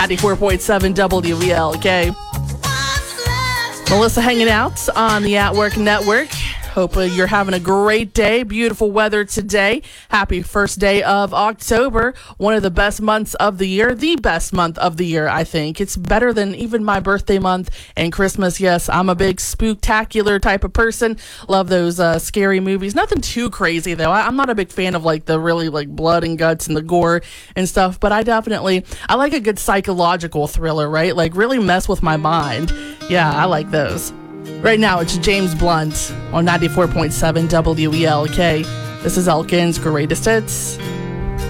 94.7 WELK. Melissa hanging out on the At Work Network. Hope you're having a great day. Beautiful weather today. Happy first day of October. One of the best months of the year. The best month of the year, I think. It's better than even my birthday month and Christmas. Yes, I'm a big spooktacular type of person. Love those scary movies. Nothing too crazy, though. I'm not a big fan of like the really like blood and guts and the gore and stuff. But I like a good psychological thriller, right? Like really mess with my mind. Yeah, I like those. Right now, it's James Blunt on 94.7 WELK. This is Elkin's Greatest Hits.